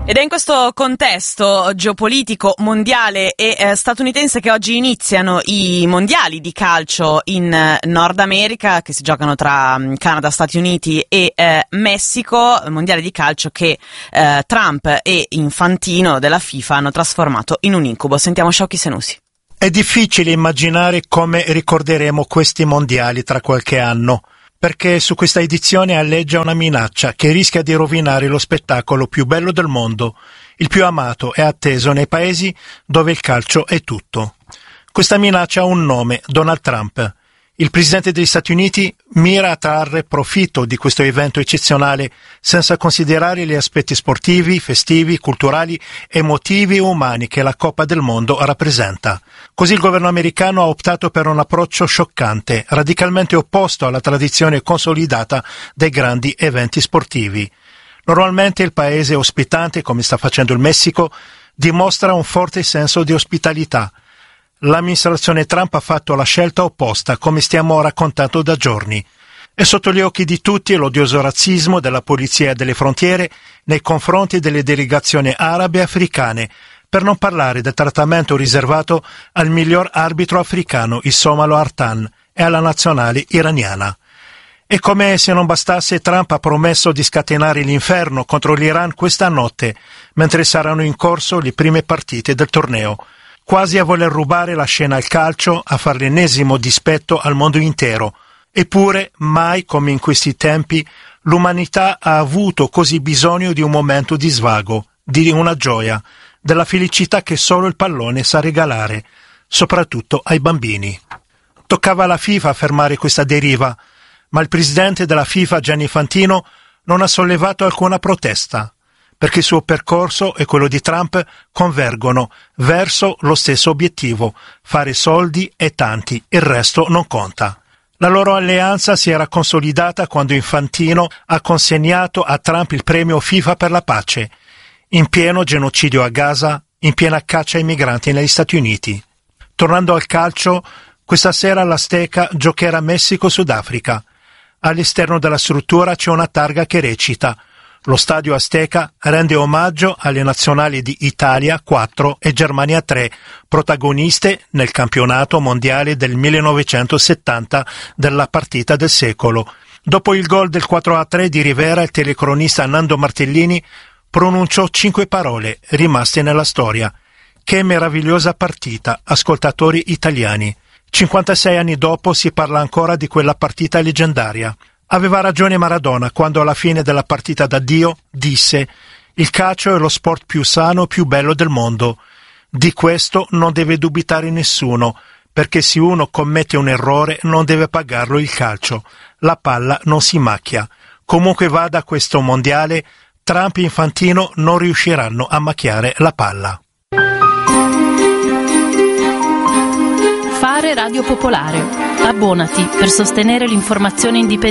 Ed è in questo contesto geopolitico mondiale e statunitense che oggi iniziano i mondiali di calcio in Nord America, che si giocano tra Canada, Stati Uniti e Messico, mondiali di calcio che Trump e Infantino della FIFA hanno trasformato in un incubo. Sentiamo Sciocchi Senussi. È difficile immaginare come ricorderemo questi mondiali tra qualche anno, perché su questa edizione alleggia una minaccia che rischia di rovinare lo spettacolo più bello del mondo, il più amato e atteso nei paesi dove il calcio è tutto. Questa minaccia ha un nome: Donald Trump. Il presidente degli Stati Uniti mira a trarre profitto di questo evento eccezionale senza considerare gli aspetti sportivi, festivi, culturali, emotivi e umani che la Coppa del Mondo rappresenta. Così il governo americano ha optato per un approccio scioccante, radicalmente opposto alla tradizione consolidata dei grandi eventi sportivi. Normalmente il paese ospitante, come sta facendo il Messico, dimostra un forte senso di ospitalità. L'amministrazione Trump ha fatto la scelta opposta, come stiamo raccontando da giorni. È sotto gli occhi di tutti l'odioso razzismo della polizia delle frontiere nei confronti delle delegazioni arabe e africane, per non parlare del trattamento riservato al miglior arbitro africano, il somalo Artan, e alla nazionale iraniana. E come se non bastasse, Trump ha promesso di scatenare l'inferno contro l'Iran questa notte, mentre saranno in corso le prime partite del torneo, quasi a voler rubare la scena al calcio, a far l'ennesimo dispetto al mondo intero. Eppure, mai come in questi tempi, l'umanità ha avuto così bisogno di un momento di svago, di una gioia, della felicità che solo il pallone sa regalare, soprattutto ai bambini. Toccava alla FIFA fermare questa deriva, ma il presidente della FIFA, Gianni Infantino, non ha sollevato alcuna protesta, perché il suo percorso e quello di Trump convergono verso lo stesso obiettivo: fare soldi e tanti, il resto non conta. La loro alleanza si era consolidata quando Infantino ha consegnato a Trump il premio FIFA per la pace, in pieno genocidio a Gaza, in piena caccia ai migranti negli Stati Uniti. Tornando al calcio, questa sera l'Azteca giocherà Messico-Sudafrica. All'esterno della struttura c'è una targa che recita: lo stadio Azteca rende omaggio alle nazionali di Italia 4 e Germania 3, protagoniste nel campionato mondiale del 1970 della partita del secolo. Dopo il gol del 4-3 di Rivera, il telecronista Nando Martellini pronunciò 5 parole rimaste nella storia: che meravigliosa partita, ascoltatori italiani. 56 anni dopo si parla ancora di quella partita leggendaria. Aveva ragione Maradona quando alla fine della partita d'addio disse: il calcio è lo sport più sano, più bello del mondo. Di questo non deve dubitare nessuno, perché se uno commette un errore non deve pagarlo il calcio. La palla non si macchia. Comunque vada questo mondiale, Trump e Infantino non riusciranno a macchiare la palla. Fare Radio Popolare. Abbonati per sostenere l'informazione indipendente.